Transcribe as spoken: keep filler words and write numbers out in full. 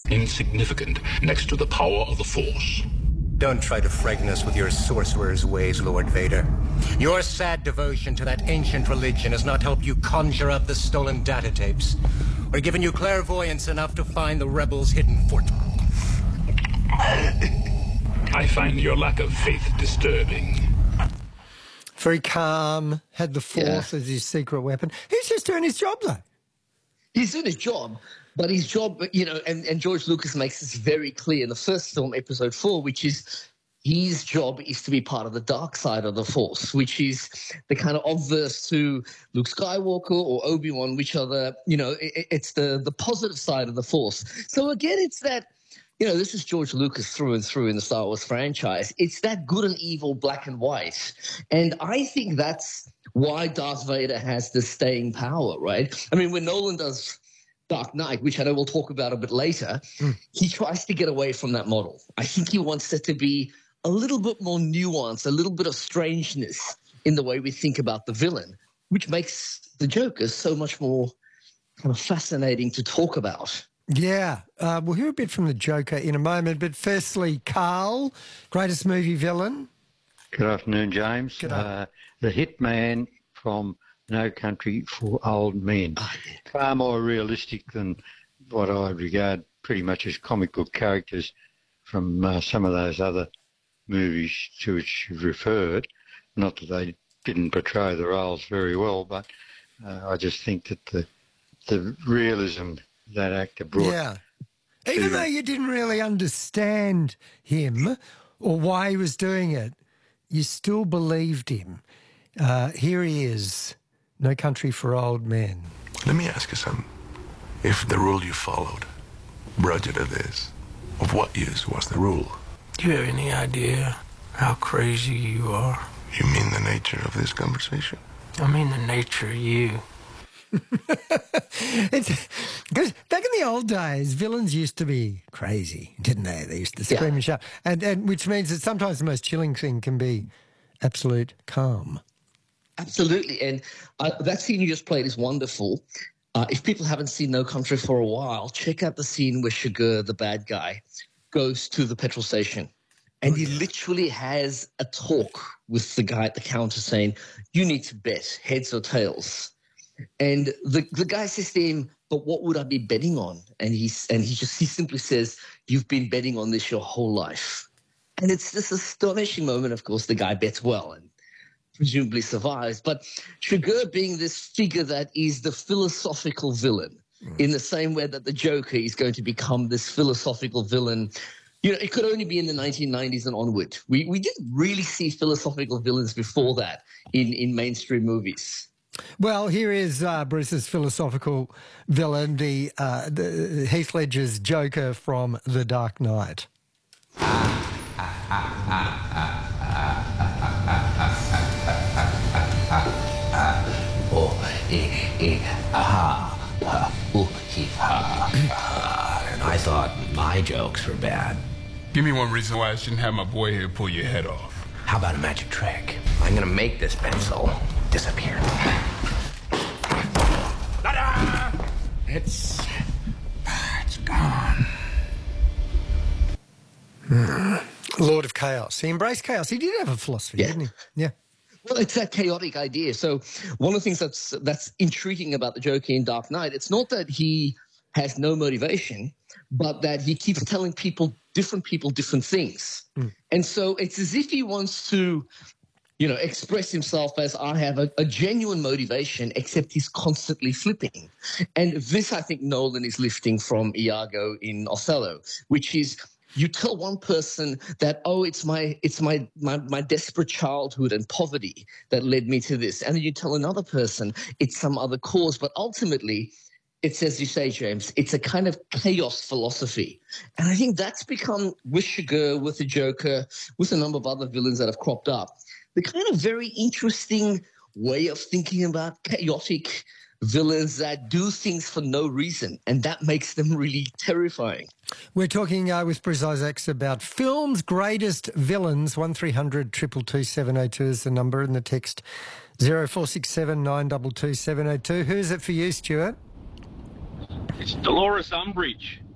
insignificant next to the power of the Force. Don't try to frighten us with your sorcerer's ways, Lord Vader. Your sad devotion to that ancient religion has not helped you conjure up the stolen data tapes, or given you clairvoyance enough to find the rebels' hidden fort. I find your lack of faith disturbing. Very calm, had the Force yeah. as his secret weapon. He's just doing his job, though. He's doing his job, but his job, you know, and, and George Lucas makes this very clear in the first film, episode four, which is his job is to be part of the dark side of the Force, which is the kind of obverse to Luke Skywalker or Obi-Wan, which are the, you know, it, it's the, the positive side of the Force. So again, it's that, you know, this is George Lucas through and through in the Star Wars franchise. It's that good and evil, black and white. And I think that's why Darth Vader has this staying power, right? I mean, when Nolan does Dark Knight, which I know we'll talk about a bit later, mm. he tries to get away from that model. I think he wants it to be a little bit more nuanced, a little bit of strangeness in the way we think about the villain, which makes the Joker so much more kind of fascinating to talk about. Yeah, uh, we'll hear a bit from the Joker in a moment, but firstly, Carl, greatest movie villain. Good afternoon, James. Good uh, the Hitman from No Country for Old Men. Oh, yeah. Far more realistic than what I regard pretty much as comic book characters from uh, some of those other movies to which you've referred. Not that they didn't portray the roles very well, but uh, I just think that the the realism that actor brought. Yeah. Even though you didn't really understand him or why he was doing it, you still believed him. Uh, here he is, No Country for Old Men. Let me ask you something. If the rule you followed brought you to this, of what use was the rule? Do you have any idea how crazy you are? You mean the nature of this conversation? I mean the nature of you. It's because back in the old days, villains used to be crazy, didn't they? They used to scream yeah. and shout, and, and which means that sometimes the most chilling thing can be absolute calm. Absolutely, and uh, that scene you just played is wonderful. Uh, if people haven't seen No Country for a while, check out the scene where Shigur, the bad guy, goes to the petrol station, and he literally has a talk with the guy at the counter saying, "You need to bet heads or tails." And the the guy says to him, "But what would I be betting on?" And he's and he just he simply says, "You've been betting on this your whole life." And it's this astonishing moment. Of course, the guy bets well and presumably survives. But Shigur being this figure that is the philosophical villain, mm. in the same way that the Joker is going to become this philosophical villain. You know, it could only be in the nineteen nineties and onward. We we didn't really see philosophical villains before that in, in mainstream movies. Well, here is uh, Bruce's philosophical villain, the, uh, the Heath Ledger's Joker from The Dark Knight. Oh, eh, eh, aha, ha, ooh, he, ha. And I thought my jokes were bad. Give me one reason why I shouldn't have my boy here pull your head off. How about a magic trick? I'm gonna make this pencil disappear. Ta-da! It's... it's gone. Hmm. Lord of Chaos. He embraced chaos. He did have a philosophy, yeah. didn't he? Yeah. Well, it's that chaotic idea. So one of the things that's that's intriguing about the Joker in Dark Knight, it's not that he has no motivation, but that he keeps telling people, different people, different things. Mm. And so it's as if he wants to, you know, express himself as, I have a, a genuine motivation, except he's constantly flipping. And this, I think, Nolan is lifting from Iago in Othello, which is, you tell one person that, oh, it's my it's my, my my desperate childhood and poverty that led me to this. And then you tell another person it's some other cause. But ultimately, it's, as you say, James, it's a kind of chaos philosophy. And I think that's become, with Shigur, with the Joker, with a number of other villains that have cropped up, the kind of very interesting way of thinking about chaotic villains that do things for no reason, and that makes them really terrifying. We're talking uh, with Bruce Isaacs about film's greatest villains. one three hundred two two two seven oh two is the number, and the text zero four six seven nine two two seven oh two. Who's it for you, Stuart? It's Dolores Umbridge